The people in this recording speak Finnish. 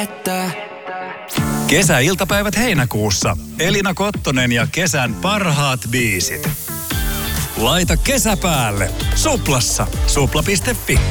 että Kesäiltapäivät heinäkuussa. Elina Kottonen ja kesän parhaat biisit. Laita kesä päälle. Suplassa. Supla.fi.